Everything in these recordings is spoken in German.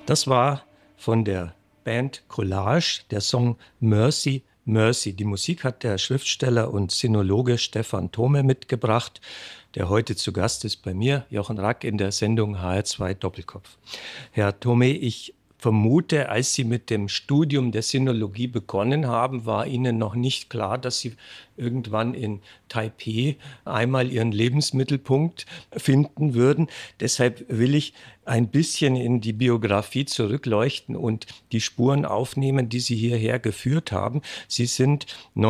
Das war von der Band Collage der Song Mercy, Mercy. Die Musik hat der Schriftsteller und Sinologe Stefan Thome mitgebracht, der heute zu Gast ist bei mir, Jochen Rack, in der Sendung HR2 Doppelkopf. Herr Thome, ich vermute, als Sie mit dem Studium der Sinologie begonnen haben, war Ihnen noch nicht klar, dass Sie irgendwann in Taipeh einmal Ihren Lebensmittelpunkt finden würden. Deshalb will ich ein bisschen in die Biografie zurückleuchten und die Spuren aufnehmen, die Sie hierher geführt haben. Sie sind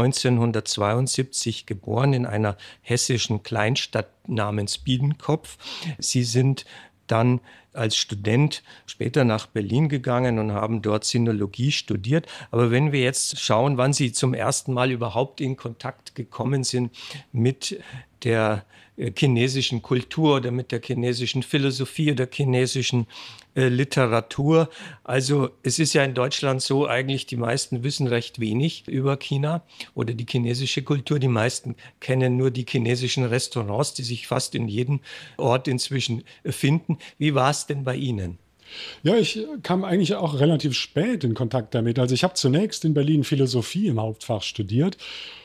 1972 geboren in einer hessischen Kleinstadt namens Biedenkopf. Sie sind dann als Student später nach Berlin gegangen und haben dort Sinologie studiert. Aber wenn wir jetzt schauen, wann Sie zum ersten Mal überhaupt in Kontakt gekommen sind mit der chinesischen Kultur oder mit der chinesischen Philosophie oder chinesischen Literatur. Also es ist ja in Deutschland so, eigentlich die meisten wissen recht wenig über China oder die chinesische Kultur. Die meisten kennen nur die chinesischen Restaurants, die sich fast in jedem Ort inzwischen finden. Wie war es denn bei Ihnen? Ja, ich kam eigentlich auch relativ spät in Kontakt damit. Also ich habe zunächst in Berlin Philosophie im Hauptfach studiert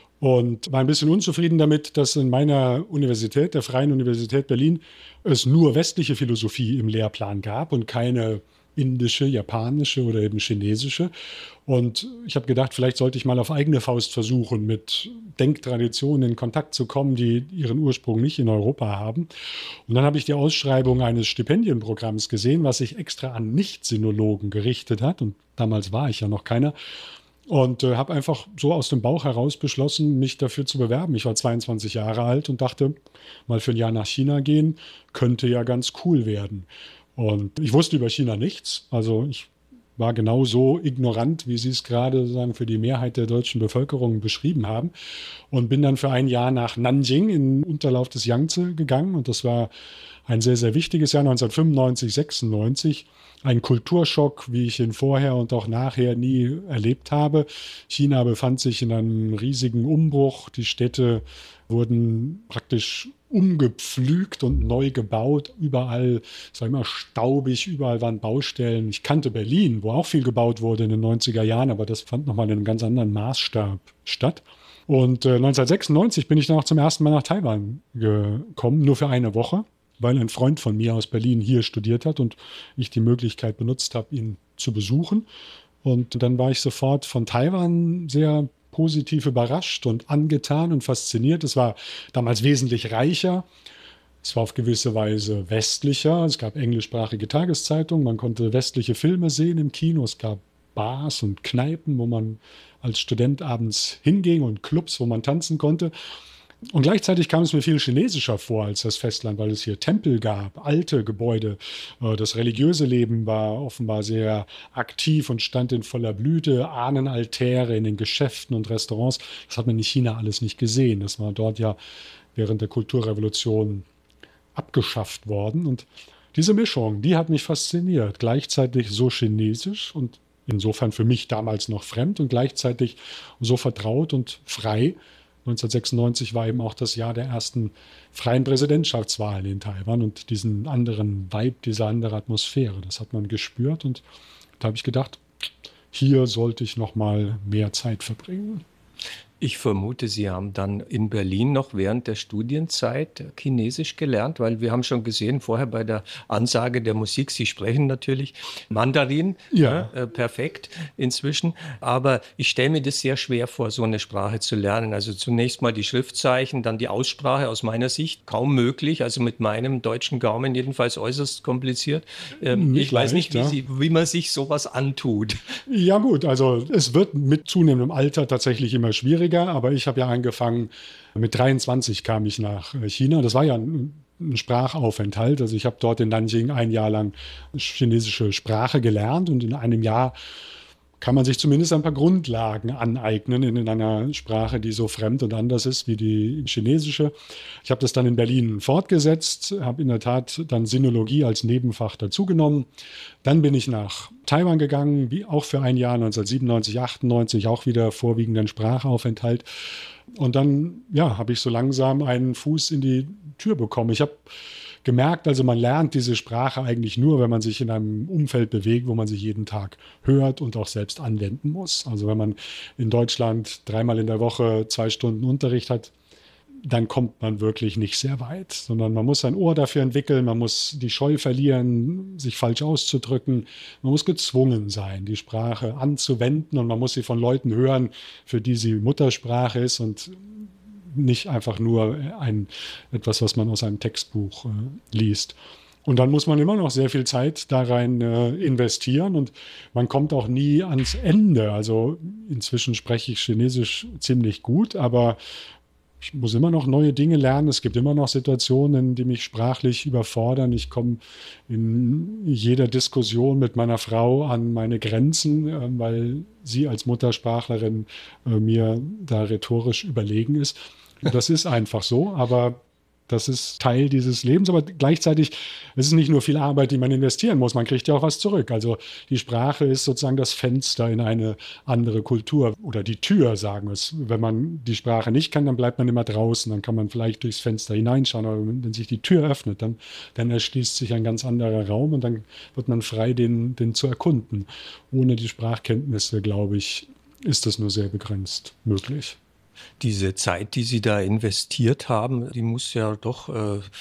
und war ein bisschen unzufrieden damit, dass in meiner Universität, der Freien Universität Berlin, es nur westliche Philosophie im Lehrplan gab und keine indische, japanische oder eben chinesische. Und ich habe gedacht, vielleicht sollte ich mal auf eigene Faust versuchen, mit Denktraditionen in Kontakt zu kommen, die ihren Ursprung nicht in Europa haben. Und dann habe ich die Ausschreibung eines Stipendienprogramms gesehen, was sich extra an Nicht-Sinologen gerichtet hat. Und damals war ich ja noch keiner. Und habe einfach so aus dem Bauch heraus beschlossen, mich dafür zu bewerben. Ich war 22 Jahre alt und dachte, mal für ein Jahr nach China gehen, könnte ja ganz cool werden. Und ich wusste über China nichts. Also ich war genauso ignorant, wie Sie es gerade sagen, für die Mehrheit der deutschen Bevölkerung beschrieben haben. Und bin dann für ein Jahr nach Nanjing in den Unterlauf des Yangtze gegangen. Und das war ein sehr, sehr wichtiges Jahr, 1995, 96. Ein Kulturschock, wie ich ihn vorher und auch nachher nie erlebt habe. China befand sich in einem riesigen Umbruch. Die Städte wurden praktisch umgepflügt und neu gebaut. Überall, es war immer staubig, überall waren Baustellen. Ich kannte Berlin, wo auch viel gebaut wurde in den 90er Jahren, aber das fand nochmal in einem ganz anderen Maßstab statt. Und 1996 bin ich dann auch zum ersten Mal nach Taiwan gekommen, nur für eine Woche, weil ein Freund von mir aus Berlin hier studiert hat und ich die Möglichkeit benutzt habe, ihn zu besuchen. Und dann war ich sofort von Taiwan sehr positiv überrascht und angetan und fasziniert. Es war damals wesentlich reicher. Es war auf gewisse Weise westlicher. Es gab englischsprachige Tageszeitungen. Man konnte westliche Filme sehen im Kino. Es gab Bars und Kneipen, wo man als Student abends hinging und Clubs, wo man tanzen konnte. Und gleichzeitig kam es mir viel chinesischer vor als das Festland, weil es hier Tempel gab, alte Gebäude. Das religiöse Leben war offenbar sehr aktiv und stand in voller Blüte. Ahnenaltäre in den Geschäften und Restaurants. Das hat man in China alles nicht gesehen. Das war dort ja während der Kulturrevolution abgeschafft worden. Und diese Mischung, die hat mich fasziniert. Gleichzeitig so chinesisch und insofern für mich damals noch fremd und gleichzeitig so vertraut und frei. 1996 war eben auch das Jahr der ersten freien Präsidentschaftswahlen in Taiwan und diesen anderen Vibe, diese andere Atmosphäre, das hat man gespürt und da habe ich gedacht, hier sollte ich noch mal mehr Zeit verbringen. Ich vermute, Sie haben dann in Berlin noch während der Studienzeit Chinesisch gelernt, weil wir haben schon gesehen vorher bei der Ansage der Musik, Sie sprechen natürlich Mandarin, Ja, perfekt inzwischen, aber ich stelle mir das sehr schwer vor, so eine Sprache zu lernen. Also zunächst mal die Schriftzeichen, dann die Aussprache aus meiner Sicht kaum möglich, also mit meinem deutschen Gaumen jedenfalls äußerst kompliziert. nicht Ich weiß leicht, nicht, ja. wie man sich sowas antut. Ja gut, also es wird mit zunehmendem Alter tatsächlich immer schwieriger, aber ich habe ja angefangen, mit 23 kam ich nach China. Das war ja ein Sprachaufenthalt. Also ich habe dort in Nanjing ein Jahr lang chinesische Sprache gelernt und in einem Jahr kann man sich zumindest ein paar Grundlagen aneignen in einer Sprache, die so fremd und anders ist wie die chinesische. Ich habe das dann in Berlin fortgesetzt, habe in der Tat dann Sinologie als Nebenfach dazugenommen. Dann bin ich nach Taiwan gegangen, wie auch für ein Jahr 1997, 98, auch wieder vorwiegend ein Sprachaufenthalt. Und dann ja, habe ich so langsam einen Fuß in die Tür bekommen. Ich habe gemerkt, also man lernt diese Sprache eigentlich nur, wenn man sich in einem Umfeld bewegt, wo man sich jeden Tag hört und auch selbst anwenden muss. Also wenn man in Deutschland 3-mal in der Woche 2 Stunden Unterricht hat, dann kommt man wirklich nicht sehr weit, sondern man muss ein Ohr dafür entwickeln, man muss die Scheu verlieren, sich falsch auszudrücken, man muss gezwungen sein, die Sprache anzuwenden und man muss sie von Leuten hören, für die sie Muttersprache ist und nicht einfach nur etwas, was man aus einem Textbuch liest. Und dann muss man immer noch sehr viel Zeit da rein investieren und man kommt auch nie ans Ende. Also inzwischen spreche ich Chinesisch ziemlich gut, aber ich muss immer noch neue Dinge lernen. Es gibt immer noch Situationen, die mich sprachlich überfordern. Ich komme in jeder Diskussion mit meiner Frau an meine Grenzen, weil sie als Muttersprachlerin mir da rhetorisch überlegen ist. Das ist einfach so, aber das ist Teil dieses Lebens, aber gleichzeitig ist es nicht nur viel Arbeit, die man investieren muss, man kriegt ja auch was zurück. Also die Sprache ist sozusagen das Fenster in eine andere Kultur oder die Tür, sagen wir es. Wenn man die Sprache nicht kann, dann bleibt man immer draußen, dann kann man vielleicht durchs Fenster hineinschauen, aber wenn sich die Tür öffnet, dann erschließt sich ein ganz anderer Raum und dann wird man frei, den zu erkunden. Ohne die Sprachkenntnisse, glaube ich, ist das nur sehr begrenzt möglich. Diese Zeit, die Sie da investiert haben, die muss ja doch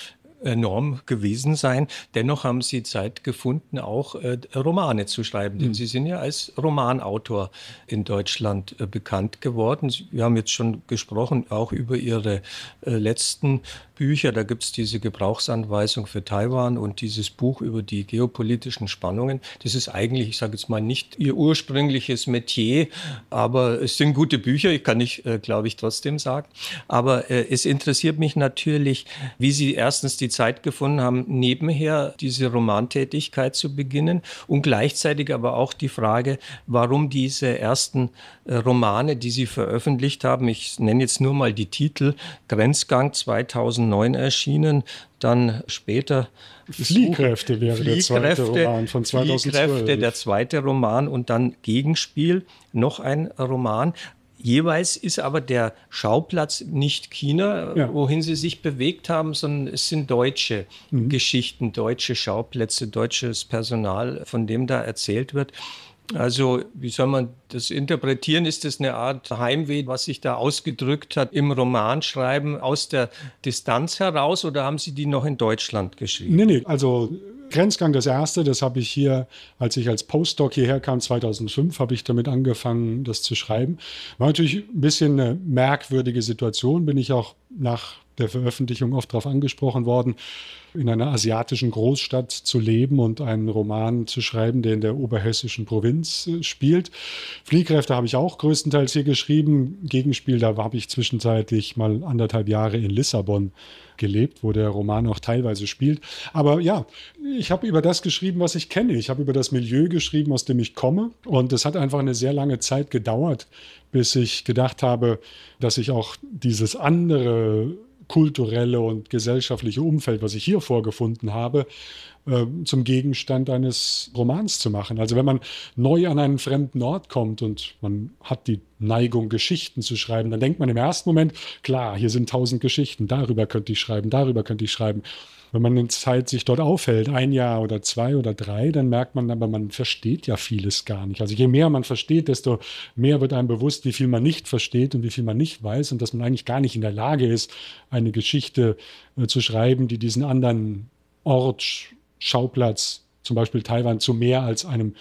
enorm gewesen sein. Dennoch haben Sie Zeit gefunden, auch Romane zu schreiben, denn Sie sind ja als Romanautor in Deutschland bekannt geworden. Wir haben jetzt schon gesprochen, auch über Ihre letzten Bücher. Da gibt es diese Gebrauchsanweisung für Taiwan und dieses Buch über die geopolitischen Spannungen. Das ist eigentlich, ich sage jetzt mal, nicht Ihr ursprüngliches Metier, aber es sind gute Bücher, kann ich, glaube ich, trotzdem sagen. Aber es interessiert mich natürlich, wie Sie erstens die Zeit gefunden haben, nebenher diese Romantätigkeit zu beginnen und gleichzeitig aber auch die Frage, warum diese ersten Romane, die Sie veröffentlicht haben, ich nenne jetzt nur mal die Titel, Grenzgang 2009 erschienen, dann später Fliehkräfte wäre der zweite Roman von 2012. Fliehkräfte, der zweite Roman und dann Gegenspiel, noch ein Roman. Jeweils ist aber der Schauplatz nicht China, ja, wohin Sie sich bewegt haben, sondern es sind deutsche Geschichten, deutsche Schauplätze, deutsches Personal, von dem da erzählt wird. Also, wie soll man das interpretieren? Ist das eine Art Heimweh, was sich da ausgedrückt hat im Romanschreiben aus der Distanz heraus, oder haben Sie die noch in Deutschland geschrieben? Nee, also Grenzgang, das erste, das habe ich hier, als ich als Postdoc hierher kam, 2005, habe ich damit angefangen, das zu schreiben. War natürlich ein bisschen eine merkwürdige Situation, bin ich auch nach der Veröffentlichung oft darauf angesprochen worden, in einer asiatischen Großstadt zu leben und einen Roman zu schreiben, der in der oberhessischen Provinz spielt. Fliehkräfte habe ich auch größtenteils hier geschrieben. Gegenspiel, da habe ich zwischenzeitlich mal 1,5 Jahre in Lissabon gelebt, wo der Roman auch teilweise spielt. Aber ja, ich habe über das geschrieben, was ich kenne. Ich habe über das Milieu geschrieben, aus dem ich komme. Und es hat einfach eine sehr lange Zeit gedauert, bis ich gedacht habe, dass ich auch dieses andere kulturelle und gesellschaftliche Umfeld, was ich hier vorgefunden habe, zum Gegenstand eines Romans zu machen. Also wenn man neu an einen fremden Ort kommt und man hat die Neigung, Geschichten zu schreiben, dann denkt man im ersten Moment, klar, hier sind 1000 Geschichten, darüber könnte ich schreiben, darüber könnte ich schreiben. Wenn man in Zeit sich dort aufhält, 1 Jahr oder 2 oder 3, dann merkt man aber, man versteht ja vieles gar nicht. Also je mehr man versteht, desto mehr wird einem bewusst, wie viel man nicht versteht und wie viel man nicht weiß und dass man eigentlich gar nicht in der Lage ist, eine Geschichte zu schreiben, die diesen anderen Ort, Schauplatz, zum Beispiel Taiwan, zu mehr als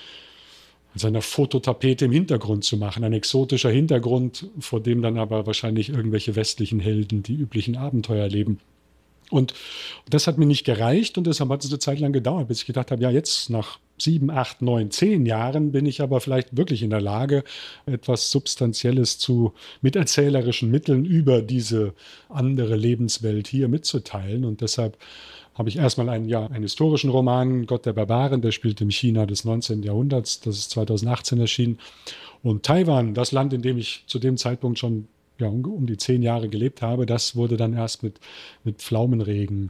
einer Fototapete im Hintergrund zu machen. Ein exotischer Hintergrund, vor dem dann aber wahrscheinlich irgendwelche westlichen Helden die üblichen Abenteuer leben. Und das hat mir nicht gereicht und deshalb hat es eine Zeit lang gedauert, bis ich gedacht habe, ja, jetzt nach 7, 8, 9, 10 Jahren bin ich aber vielleicht wirklich in der Lage, etwas Substanzielles mit erzählerischen Mitteln über diese andere Lebenswelt hier mitzuteilen. Und deshalb habe ich erstmal einen historischen Roman, Gott der Barbaren, der spielt im China des 19. Jahrhunderts, das ist 2018 erschienen. Und Taiwan, das Land, in dem ich zu dem Zeitpunkt schon um die 10 Jahre gelebt habe, das wurde dann erst mit Pflaumenregen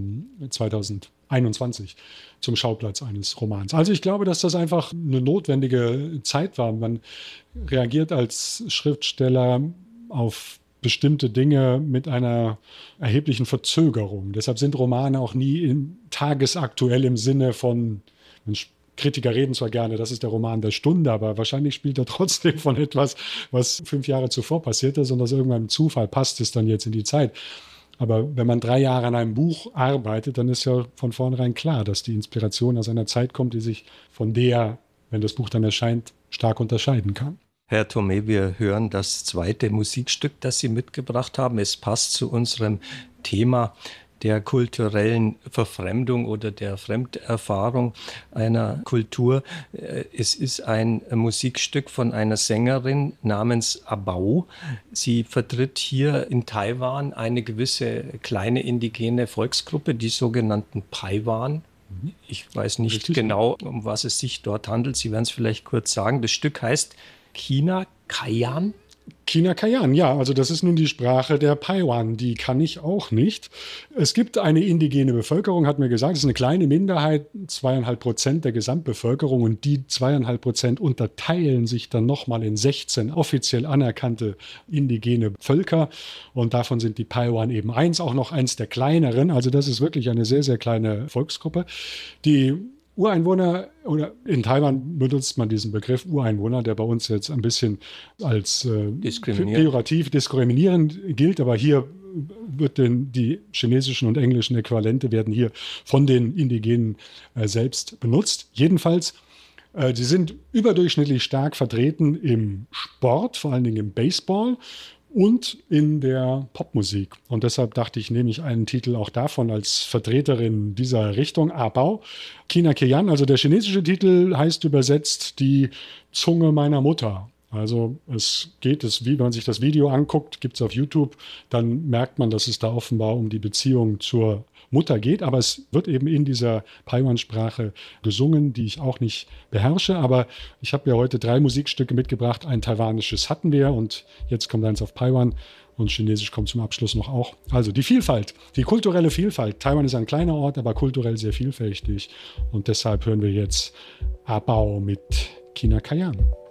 2021 zum Schauplatz eines Romans. Also ich glaube, dass das einfach eine notwendige Zeit war. Man reagiert als Schriftsteller auf bestimmte Dinge mit einer erheblichen Verzögerung. Deshalb sind Romane auch nie tagesaktuell im Sinne von, Kritiker reden zwar gerne, das ist der Roman der Stunde, aber wahrscheinlich spielt er trotzdem von etwas, was 5 Jahre zuvor passiert ist und das irgendwann im Zufall passt es dann jetzt in die Zeit. Aber wenn man 3 Jahre an einem Buch arbeitet, dann ist ja von vornherein klar, dass die Inspiration aus einer Zeit kommt, die sich von der, wenn das Buch dann erscheint, stark unterscheiden kann. Herr Thomé, wir hören das zweite Musikstück, das Sie mitgebracht haben. Es passt zu unserem Thema der kulturellen Verfremdung oder der Fremderfahrung einer Kultur. Es ist ein Musikstück von einer Sängerin namens Abau. Sie vertritt hier in Taiwan eine gewisse kleine indigene Volksgruppe, die sogenannten Paiwan. Ich weiß nicht genau, um was es sich dort handelt. Sie werden es vielleicht kurz sagen. Das Stück heißt Kina Kayan. Kina Kayan, ja, also das ist nun die Sprache der Paiwan, die kann ich auch nicht. Es gibt eine indigene Bevölkerung, hat mir gesagt, es ist eine kleine Minderheit, 2,5% der Gesamtbevölkerung und die 2,5% unterteilen sich dann nochmal in 16 offiziell anerkannte indigene Völker und davon sind die Paiwan eben auch noch eins der kleineren, also das ist wirklich eine sehr, sehr kleine Volksgruppe, die Ureinwohner, oder in Taiwan benutzt man diesen Begriff Ureinwohner, der bei uns jetzt ein bisschen als pejorativ diskriminierend gilt, aber hier wird die chinesischen und englischen Äquivalente werden hier von den Indigenen selbst benutzt. Jedenfalls, sie sind überdurchschnittlich stark vertreten im Sport, vor allen Dingen im Baseball und in der Popmusik. Und deshalb dachte ich, nehme ich einen Titel auch davon als Vertreterin dieser Richtung, Abao. Kina Kayan, also der chinesische Titel heißt übersetzt die Zunge meiner Mutter. Also wenn man sich das Video anguckt, gibt es auf YouTube, dann merkt man, dass es da offenbar um die Beziehung zur Mutter geht, aber es wird eben in dieser Paiwan-Sprache gesungen, die ich auch nicht beherrsche, aber ich habe ja heute 3 Musikstücke mitgebracht, ein taiwanisches hatten wir und jetzt kommt eins auf Paiwan und Chinesisch kommt zum Abschluss noch auch. Also die Vielfalt, die kulturelle Vielfalt. Taiwan ist ein kleiner Ort, aber kulturell sehr vielfältig und deshalb hören wir jetzt Abao mit Kina Kayan.